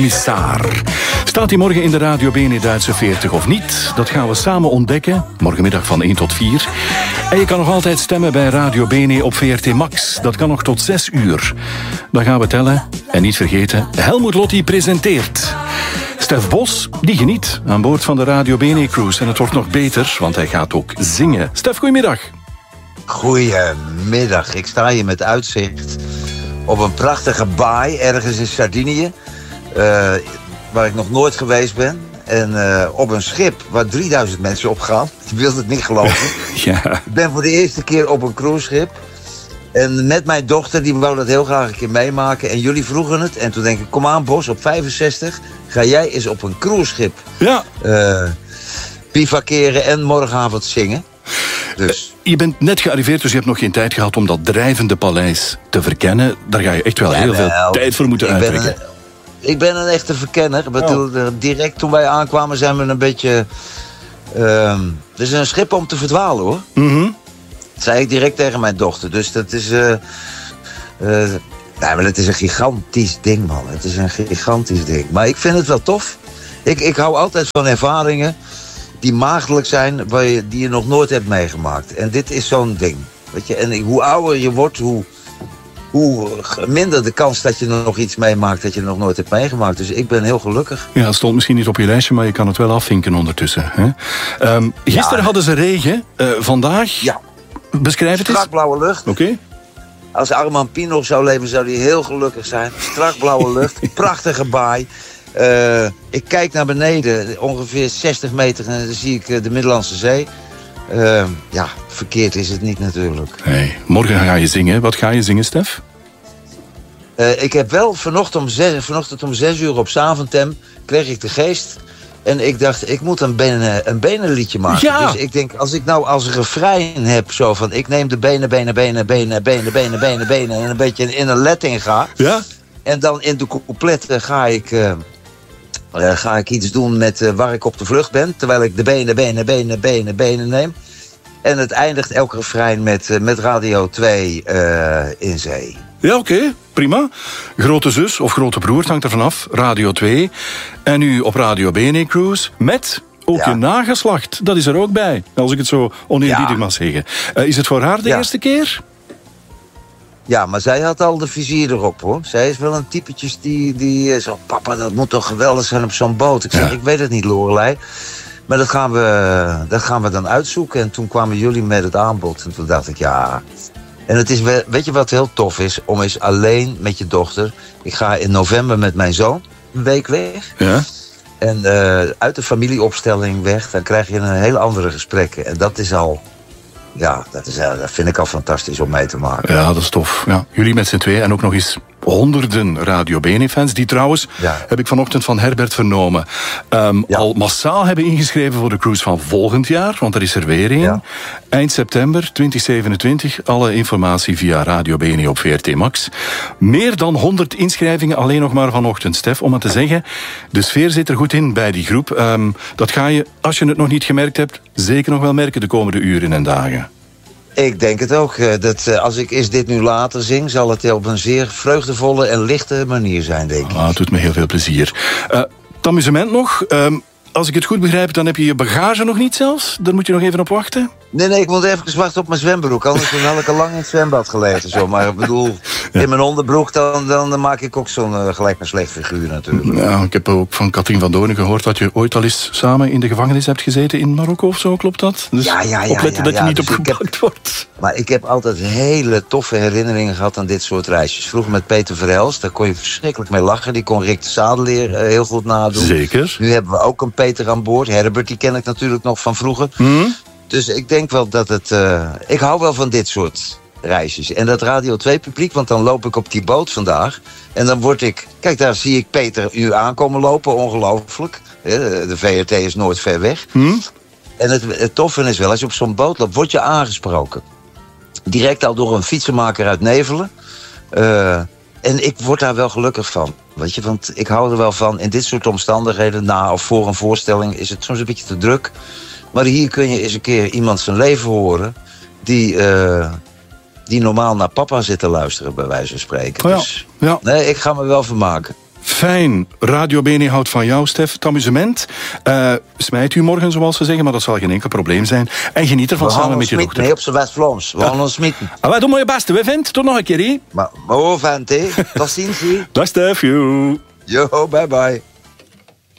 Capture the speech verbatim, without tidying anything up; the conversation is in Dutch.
Missaar. Staat hij morgen in de Radio B N Duitse veertig of niet? Dat gaan we samen ontdekken. Morgenmiddag van één tot vier. En je kan nog altijd stemmen bij Radio B N op V R T Max. Dat kan nog tot zes uur. Dan gaan we tellen. En niet vergeten, Helmut Lotti presenteert. Stef Bos, die geniet aan boord van de Radio B N Cruise. En het wordt nog beter, want hij gaat ook zingen. Stef, goedemiddag. Goedemiddag. Ik sta hier met uitzicht op een prachtige baai ergens in Sardinië. Uh, waar ik nog nooit geweest ben. En uh, op een schip waar drieduizend mensen op gaan. Je wilt het niet geloven. Ja. Ik ben voor de eerste keer op een cruiseschip. En met mijn dochter, die wou dat heel graag een keer meemaken. En jullie vroegen het. En toen denk ik, kom aan Bos, op vijfenzestig ga jij eens op een cruiseschip Ja. Uh, bivakeren en morgenavond zingen. Dus. Je bent net gearriveerd, dus je hebt nog geen tijd gehad om dat drijvende paleis te verkennen. Daar ga je echt wel heel veel tijd voor moeten uittrekken. Ik ben een echte verkenner. Oh. Direct toen wij aankwamen zijn we een beetje... Uh, het is een schip om te verdwalen, hoor. Mm-hmm. Dat zei ik direct tegen mijn dochter. Dus dat is... Uh, uh, nee, maar het is een gigantisch ding, man. Het is een gigantisch ding. Maar ik vind het wel tof. Ik, ik hou altijd van ervaringen die maagdelijk zijn, waar je, die je nog nooit hebt meegemaakt. En dit is zo'n ding. Weet je? En hoe ouder je wordt, hoe... hoe minder de kans dat je er nog iets meemaakt dat je nog nooit hebt meegemaakt. Dus ik ben heel gelukkig. Ja, het stond misschien niet op je lijstje, maar je kan het wel afvinken ondertussen. Hè? Um, gisteren ja. hadden ze regen. Uh, vandaag? Ja. Beschrijf het eens. Strak blauwe lucht. Oké. Okay. Als Armand Pien nog zou leven, zou hij heel gelukkig zijn. Strak blauwe lucht. Prachtige baai. Uh, ik kijk naar beneden, ongeveer zestig meter, en dan zie ik uh, de Middellandse Zee. Uh, ja, verkeerd is het niet natuurlijk. Hey, morgen ga je zingen. Wat ga je zingen, Stef? Uh, ik heb wel vanochtend om, zes, vanochtend om zes uur op Zaventem kreeg ik de geest. En ik dacht, ik moet een, benen, een benenliedje maken. Ja. Dus ik denk, als ik nou als refrein heb, zo van... ik neem de benen, benen, benen, benen, benen, benen, benen, benen... en een beetje in een let in ga. Ja. En dan in de coupletten ga ik... Uh, Uh, ga ik iets doen met uh, waar ik op de vlucht ben. Terwijl ik de benen, benen, benen, benen, benen neem. En het eindigt elke refrein met, uh, met Radio twee uh, in zee. Ja, oké. Okay, prima. Grote zus of grote broer, het hangt er vanaf. Radio twee. En nu op Radio B N Cruise met ook ja. je nageslacht. Dat is er ook bij. Als ik het zo oneerbiedig ja. mag zeggen. Uh, is het voor haar de ja. eerste keer? Ja, maar zij had al de vizier erop, hoor. Zij is wel een typetjes die, die zo... Papa, dat moet toch geweldig zijn op zo'n boot. Ik zeg, ja. ik weet het niet, Lorelei. Maar dat gaan, we, dat gaan we dan uitzoeken. En toen kwamen jullie met het aanbod. En toen dacht ik, ja... En het is, weet je wat heel tof is? Om eens alleen met je dochter... Ik ga in november met mijn zoon een week weg. Ja. En uh, uit de familieopstelling weg... dan krijg je een hele andere gesprekken. En dat is al... Ja, dat, is, dat vind ik al fantastisch om mee te maken. Ja, dat is tof. Ja, jullie met z'n twee en ook nog eens honderden Radio B N-fans... die trouwens, ja. heb ik vanochtend van Herbert vernomen... Um, ja. al massaal hebben ingeschreven voor de cruise van volgend jaar... want er is er weer een. Ja. Eind september twintig zevenentwintig. Alle informatie via Radio B N op V R T Max. Meer dan honderd inschrijvingen alleen nog maar vanochtend, Stef. Om het te zeggen, de sfeer zit er goed in bij die groep. Um, dat ga je, als je het nog niet gemerkt hebt... zeker nog wel merken de komende uren en dagen. Ik denk het ook. Dat als ik Is Dit Nu Later zing... zal het op een zeer vreugdevolle en lichte manier zijn, denk ik. Ah, het doet me heel veel plezier. Uh, het amusement nog. Um, als ik het goed begrijp, dan heb je je bagage nog niet zelfs. Daar moet je nog even op wachten. Nee, nee, ik moet even wachten op mijn zwembroek. Anders had ik al lang in het zwembad gelegen. Zo. Maar ik bedoel, ja. in mijn onderbroek... dan, dan maak ik ook zo'n uh, gelijk een slecht figuur natuurlijk. Ja, ik heb ook van Katrien van Doornen gehoord... dat je ooit al eens samen in de gevangenis hebt gezeten in Marokko of zo, klopt dat? Dus ja, ja, ja. opletten ja, dat je ja, niet dus opgepakt heb, wordt. Maar ik heb altijd hele toffe herinneringen gehad aan dit soort reisjes. Vroeger met Peter Verhelst, daar kon je verschrikkelijk mee lachen. Die kon Rick de Zadeleer uh, heel goed nadoen. Zeker. Nu hebben we ook een Peter aan boord. Herbert, die ken ik natuurlijk nog van vroeger. Hmm? Dus ik denk wel dat het... Uh, ik hou wel van dit soort reisjes. En dat Radio twee publiek, want dan loop ik op die boot vandaag. En dan word ik... Kijk, daar zie ik Peter u aankomen lopen, ongelooflijk. De V R T is nooit ver weg. Hmm? En het, het toffe is wel, als je op zo'n boot loopt, word je aangesproken. Direct al door een fietsenmaker uit Nevelen. Uh, en ik word daar wel gelukkig van. Weet je, want ik hou er wel van. In dit soort omstandigheden, na of voor een voorstelling, is het soms een beetje te druk. Maar hier kun je eens een keer iemand zijn leven horen... die, uh, die normaal naar papa zit te luisteren, bij wijze van spreken. Oh ja. Dus ja. nee, ik ga me wel vermaken. Fijn. Radio Bene houdt van jou, Stef. Het amusement. Uh, smijt u morgen, zoals ze zeggen, maar dat zal geen enkel probleem zijn. En geniet ervan samen met je dochter. Nee, op zijn West-Vlaams. We gaan ons smitten. Ah, doe maar je beste. We vinden tot nog een keer, hè? Maar, maar oh, vent, hè. Tot ziens, hè. Dag, Stef. Yo. Yo, bye bye.